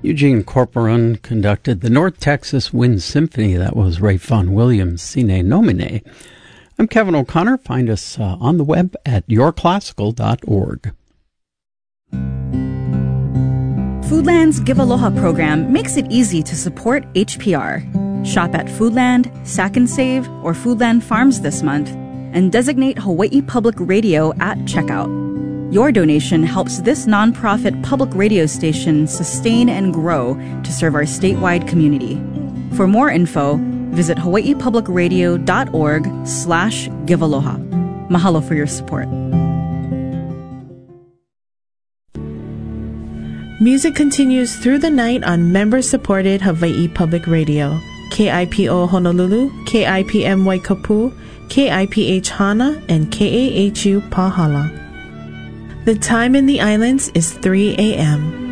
Eugene Corporon conducted the North Texas Wind Symphony. That was Ray Vaughan Williams' Sine Nomine. I'm Kevin O'Connor. Find us on the web at yourclassical.org. Foodland's Give Aloha program makes it easy to support HPR. Shop at Foodland, Sack and Save, or Foodland Farms this month, and designate Hawaii Public Radio at checkout. Your donation helps this nonprofit public radio station sustain and grow to serve our statewide community. For more info, visit hawaiipublicradio.org/givealoha. Mahalo for your support. Music continues through the night on member-supported Hawaii Public Radio. KIPO Honolulu, KIPM Waikapu, KIPH Hana, and KAHU Pahala. The time in the islands is 3 a.m.